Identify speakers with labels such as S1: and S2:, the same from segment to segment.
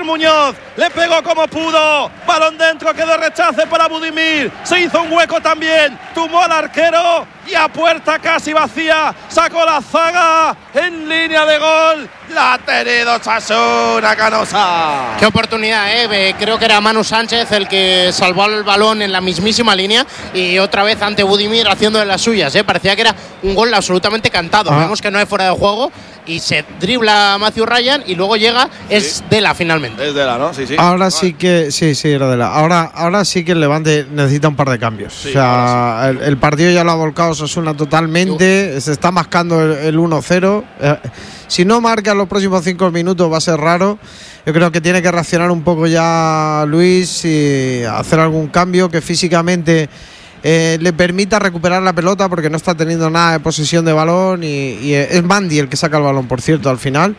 S1: Muñoz, le pegó como pudo, balón dentro, quedó rechace para Budimir, se hizo un hueco también, tumbó al arquero y a puerta casi vacía sacó la zaga en línea de gol. La ha tenido Osasuna, Canosa.
S2: Qué oportunidad, creo que era Manu Sánchez el que salvó el balón en la mismísima línea y otra vez ante Budimir haciendo de las suyas, parecía que era un gol absolutamente cantado. Vemos que no hay fuera de juego y se dribla Matthew Ryan y luego llega, es Dela finalmente.
S1: Es Dela, ¿no? Sí.
S3: Ahora sí que sí, era Dela. Ahora sí que el Levante necesita un par de cambios.
S1: Sí,
S3: o sea, el partido ya lo ha volcado Osasuna totalmente. Se está mascando el 1-0. Si no marca los próximos 5 minutos va a ser raro. Yo creo que tiene que reaccionar un poco ya Luis y hacer algún cambio que físicamente le permita recuperar la pelota, porque no está teniendo nada de posesión de balón y es Mandy el que saca el balón, por cierto, al final.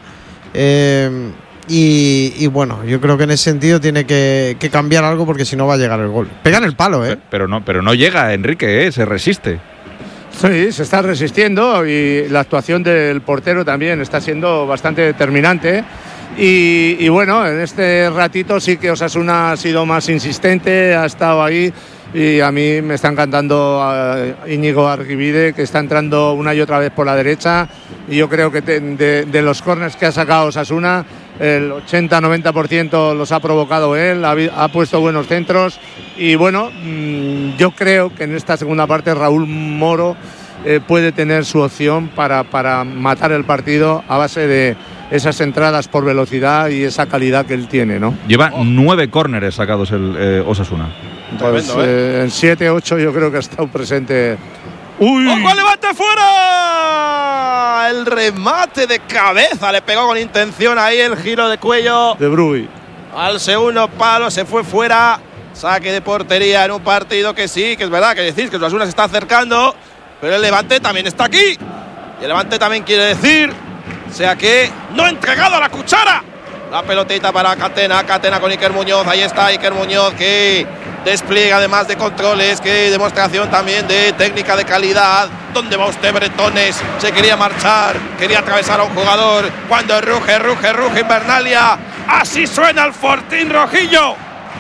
S3: Y bueno, yo creo que en ese sentido tiene que cambiar algo, porque si no va a llegar el gol. Pega en el palo,
S4: Pero no llega Enrique, se resiste.
S5: Sí, se está resistiendo y la actuación del portero también está siendo bastante determinante. Y bueno, en este ratito sí que Osasuna ha sido más insistente, ha estado ahí. Y a mí me está encantando Íñigo Arguibide, que está entrando una y otra vez por la derecha. Y yo creo que de los córners que ha sacado Osasuna, el 80-90% los ha provocado él, ha puesto buenos centros. Y bueno, yo creo que en esta segunda parte Raúl Moro puede tener su opción para matar el partido a base de esas entradas por velocidad y esa calidad que él tiene, ¿no?
S4: Lleva 9 córneres sacados el Osasuna.
S5: Pues en 7-8 yo creo que ha estado presente.
S1: ¡Uy! ¡Ojo al Levante, fuera! El remate de cabeza le pegó con intención ahí, el giro de cuello
S5: de Brui
S1: al segundo palo, se fue fuera. Saque de portería en un partido que sí, que es verdad, que decís que Osasuna se está acercando, pero el Levante también está aquí. Y el Levante también quiere decir, o sea que no ha entregado a la cuchara. La pelotita para Catena con Iker Muñoz. Ahí está Iker Muñoz, que despliega además de controles, que demostración también de técnica de calidad. ¿Dónde va usted, Bretones? Se quería marchar, quería atravesar a un jugador. Cuando ruge Invernalia. Así suena el Fortín rojillo.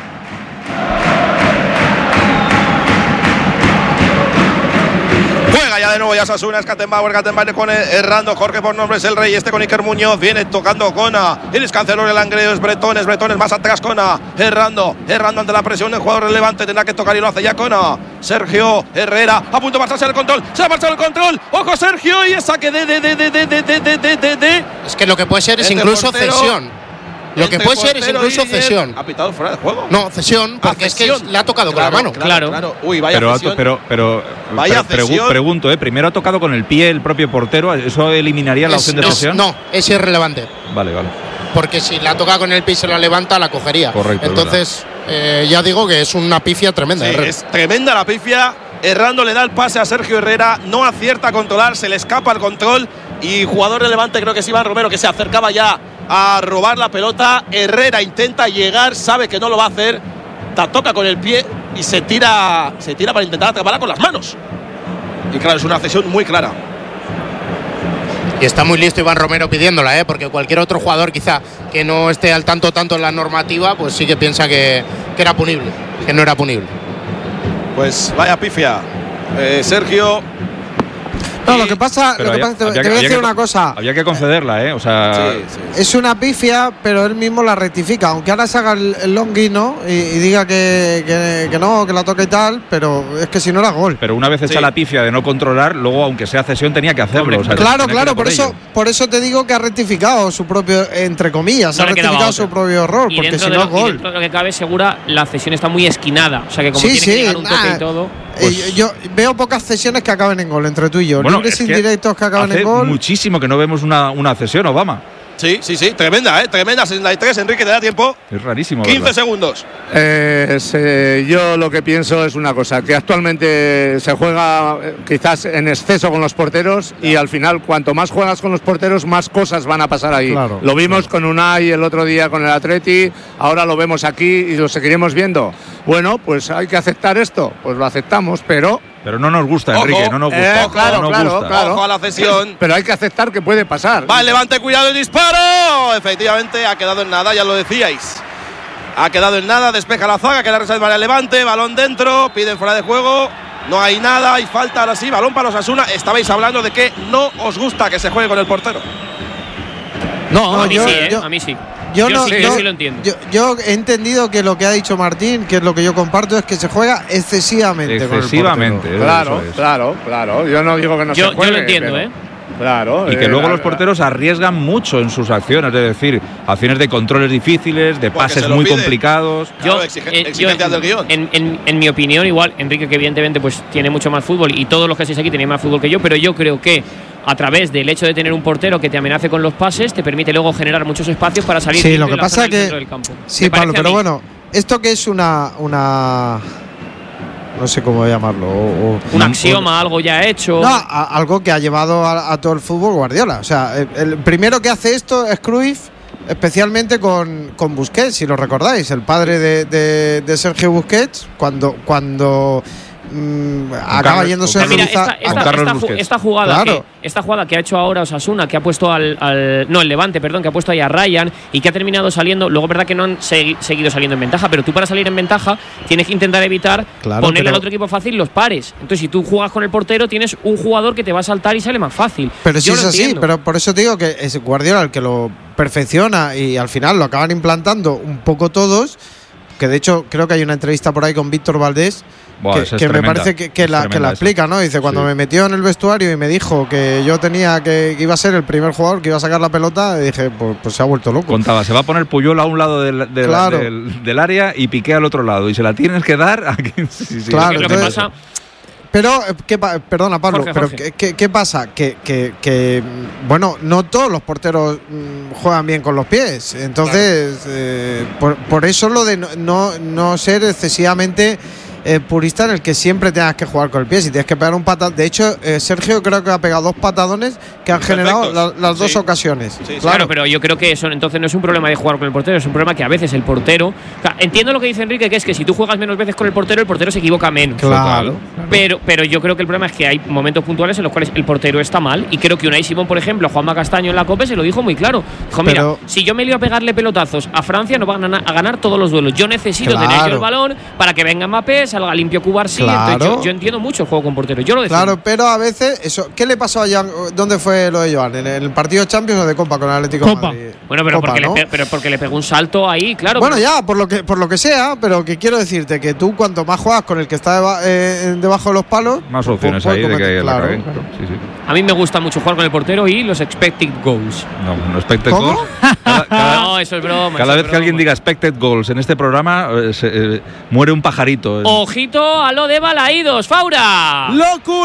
S1: Juega ya de nuevo Osasuna, es Kattenbauer con Errando, Jorge por nombre es el Rey, con Iker Muñoz, viene tocando Cona, el Escancelor, el Langreo, es Bretones más atrás Cona, Errando ante la presión, el jugador relevante tendrá que tocar y lo hace ya Cona, Sergio Herrera, a punto de pasarse el control, se ha pasado el control, ojo Sergio, y es saque de.
S2: Es que lo que puede ser es incluso cesión. Lo que puede ser es incluso cesión.
S1: ¿Ha pitado fuera de juego?
S2: No, cesión, porque
S1: cesión.
S2: Es que le ha tocado con la mano.
S1: Claro. Uy, vaya cesión.
S4: Pero
S1: vaya cesión.
S4: Pregunto, primero ha tocado con el pie el propio portero, ¿eso eliminaría la opción de cesión?
S2: No, es irrelevante.
S4: Vale.
S2: Porque si la toca con el pie y se la levanta, la cogería.
S4: Correcto.
S2: Entonces, ya digo que es una pifia tremenda.
S1: Sí, es tremenda la pifia. Errando le da el pase a Sergio Herrera, no acierta a controlar, se le escapa el control y jugador relevante, creo que es Iván Romero, que se acercaba ya a robar la pelota. Herrera intenta llegar, sabe que no lo va a hacer, toca con el pie y se tira para intentar atraparla con las manos. Y claro, es una cesión muy clara.
S2: Y está muy listo Iván Romero pidiéndola, porque cualquier otro jugador quizá que no esté al tanto en la normativa, pues sí que piensa que era punible, que no era punible.
S1: Pues vaya pifia, Sergio.
S3: No, lo que pasa, te voy a decir una cosa.
S4: Había que concederla, o sea…
S1: Sí.
S3: Es una pifia, pero él mismo la rectifica. Aunque ahora se haga el longui, ¿no? Y diga que no, que la toca y tal, pero es que si no era gol.
S4: Pero una vez hecha la pifia de no controlar, luego, aunque sea cesión, tenía que hacerlo.
S3: Claro, por eso te digo que ha rectificado su propio, entre comillas, ha rectificado su propio error, porque si no es gol.
S6: Dentro de lo que cabe, segura, la cesión está muy esquinada. O sea que como tiene que llegar un toque y todo…
S3: yo veo pocas cesiones que acaben en gol entre tú y yo. Libres indirectos que acaben en gol.
S4: Muchísimo que no vemos una cesión, Obama.
S1: Sí, tremenda, tremenda. 63, Enrique, te da tiempo.
S4: Es rarísimo.
S1: 15
S4: ¿verdad?
S1: segundos.
S5: Yo lo que pienso es una cosa, que actualmente se juega quizás en exceso con los porteros y al final cuanto más juegas con los porteros más cosas van a pasar ahí.
S3: Claro,
S5: lo vimos con Unai el otro día con el Atleti, ahora lo vemos aquí y lo seguiremos viendo. Bueno, pues hay que aceptar esto, pues lo aceptamos, pero
S4: Pero no nos gusta,
S1: Ojo,
S4: Enrique, no nos gusta.
S5: claro,
S4: no nos
S5: claro,
S4: gusta.
S5: claro.
S1: Ojo a la cesión.
S5: Pero hay que aceptar que puede pasar.
S1: Va el Levante, cuidado el disparo. Efectivamente, ha quedado en nada, ya lo decíais. Ha quedado en nada, despeja la zaga, queda reserva el Levante, balón dentro, piden fuera de juego. No hay nada, hay falta, ahora sí, balón para los Osasuna. Estabais hablando de que no os gusta que se juegue con el portero.
S6: No, a mí
S3: yo-
S6: sí,
S3: yo-
S6: a mí sí.
S3: Yo
S6: sí lo entiendo.
S3: Yo he entendido que lo que ha dicho Martín, que es lo que yo comparto, es que se juega excesivamente.
S4: Excesivamente.
S3: Con el
S5: Claro,
S4: eso es.
S5: claro. Yo no digo que no se
S6: Yo
S5: juegue.
S6: lo entiendo,
S5: pero- Claro.
S4: Y que luego los porteros arriesgan mucho en sus acciones, es decir, acciones de controles difíciles, de
S1: Porque
S4: pases
S1: se lo
S4: muy
S1: piden.
S4: complicados.
S1: Claro, exigencias del guión.
S6: En mi opinión, igual, Enrique, que evidentemente pues tiene mucho más fútbol y todos los que estáis aquí tenéis más fútbol que yo, pero yo creo que a través del hecho de tener un portero que te amenace con los pases, te permite luego generar muchos espacios para salir
S3: Sí,
S6: libre
S3: lo que
S6: en la
S3: pasa
S6: zona
S3: es
S6: del
S3: que.
S6: centro del campo.
S3: Sí,
S6: Me parece
S3: Pablo,
S6: a
S3: pero
S6: mí.
S3: bueno, esto que es una. No sé cómo llamarlo.
S6: Un axioma, algo ya hecho.
S3: No, algo que ha llevado a todo el fútbol Guardiola. O sea, el primero que hace esto es Cruyff, especialmente con Busquets, si lo recordáis, el padre de Sergio Busquets, cuando acaba
S4: Carlos-
S3: yéndose
S4: con
S6: Mira,
S4: Con Carlos Busquets.
S6: esta jugada
S3: Claro.
S6: esta jugada que ha hecho ahora Osasuna, que ha puesto el Levante, perdón, que ha puesto ahí a Ryan y que ha terminado saliendo, luego es verdad que no han seguido saliendo en ventaja, pero tú para salir en ventaja tienes que intentar evitar
S3: Claro,
S6: ponerle
S3: pero-
S6: al otro equipo fácil los pares. Entonces, si tú juegas con el portero, tienes un jugador que te va a saltar y sale más fácil.
S3: Pero si
S6: Yo
S3: es
S6: lo
S3: así,
S6: entiendo.
S3: pero por eso te digo que es Guardiola el que lo perfecciona y al final lo acaban implantando un poco todos. Que de hecho creo que hay una entrevista por ahí con Víctor Valdés
S4: Buah, esa es
S3: que me
S4: tremenda.
S3: parece que
S4: Es
S3: la
S4: tremenda esa.
S3: explica, ¿no? Dice, cuando
S4: Sí.
S3: me metió en el vestuario y me dijo que yo tenía que iba a ser el primer jugador que iba a sacar la pelota, dije, pues se ha vuelto loco.
S4: Contaba, se va a poner Puyol a un lado
S3: Claro.
S4: del área y Piqué al otro lado. Y se la tienes que dar a quien. Sí, sí.
S3: Claro,
S6: ¿Qué es lo que
S3: entonces-
S6: pasa?
S3: Pero, perdona Pablo,
S6: Jorge,
S3: pero
S6: Jorge.
S3: ¿qué pasa? Que, bueno, no todos los porteros juegan bien con los pies. Entonces, por eso lo de no ser excesivamente purista en el que siempre tengas que jugar con el pie. Si tienes que pegar un patadón. De hecho, Sergio creo que ha pegado 2 patadones que han generado
S1: Perfectos.
S3: las dos
S1: Sí.
S3: ocasiones.
S1: Sí, sí.
S6: Claro, pero yo creo que eso entonces no es un problema de jugar con el portero, es un problema que a veces el portero. O sea, entiendo lo que dice Enrique, que es que si tú juegas menos veces con el portero se equivoca menos.
S3: Claro.
S6: Pero yo creo que el problema es que hay momentos puntuales en los cuales el portero está mal. Y creo que Unai Simón, por ejemplo, a Juanma Castaño en la Copa se lo dijo muy claro. Dijo, mira,
S3: Pero-
S6: si yo me lío a pegarle pelotazos a Francia, no van a ganar todos los duelos. Yo necesito
S3: Claro.
S6: tener yo el balón para que venga Mbappé, salga limpio Cubarsí.
S3: Claro.
S6: Entonces yo entiendo mucho el juego con portero. Yo lo defiendo.
S3: Claro, pero a veces eso. ¿Qué le pasó a Jan? ¿Dónde fue lo de Joan? ¿En el partido de Champions o de Copa con el Atlético de
S7: Copa.
S3: Madrid?
S6: Bueno, pero,
S3: Copa,
S6: porque
S3: ¿no?
S6: pero porque le pegó un salto ahí, claro.
S3: Bueno,
S6: pero-
S3: ya, por lo que sea, pero que quiero decirte que tú cuanto más juegas con el que está debajo de los palos,
S4: Más
S3: pues
S4: opciones
S3: puedes
S4: ahí de que
S3: cometer-
S4: la
S3: claro.
S4: caguen, claro. Sí, sí.
S6: A mí me gusta mucho jugar con el portero y los expected goals.
S4: No expected
S3: ¿Cómo?
S4: goals.
S6: No, eso es broma.
S4: Cada
S6: eso
S4: vez
S6: es
S4: que alguien
S6: broma.
S4: diga expected goals en este programa, muere un pajarito.
S6: Ojito a lo de Balaídos, Faura.
S1: ¡Locura!